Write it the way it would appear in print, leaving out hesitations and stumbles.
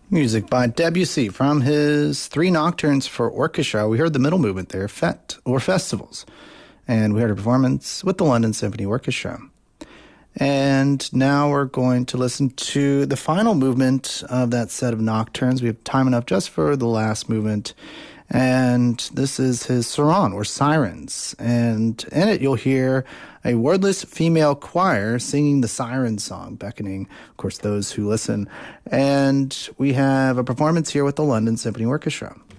Music by Debussy from his 3 nocturnes for orchestra. We heard the middle movement there, Fête, or Festivals. And we heard a performance with the London Symphony Orchestra. And now we're going to listen to the final movement of that set of nocturnes. We have time enough just for the last movement. And this is his Siren, or Sirens. And in it, you'll hear a wordless female choir singing the siren song, beckoning, of course, those who listen. And we have a performance here with the London Symphony Orchestra.